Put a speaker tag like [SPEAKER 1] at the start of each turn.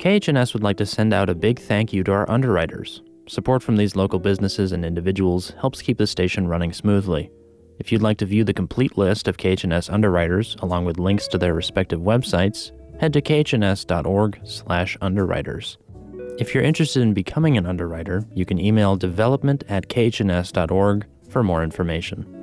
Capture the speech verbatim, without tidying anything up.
[SPEAKER 1] K H N S would like to send out a big thank you to our underwriters. Support from these local businesses and individuals helps keep the station running smoothly. If you'd like to view the complete list of K H N S underwriters, along with links to their respective websites, head to k h n s dot org slash underwriters. If you're interested in becoming an underwriter, you can email development at k h n s dot org for more information.